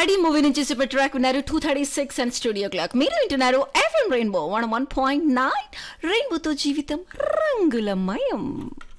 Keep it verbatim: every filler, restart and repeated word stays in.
Ready movie నుంచి super track విన్నారు. Two thirty six and studio clock. మీరు వింటున్నారు FM rainbow one one point nine. రెయిన్బోతో జీవితం రంగులమయం.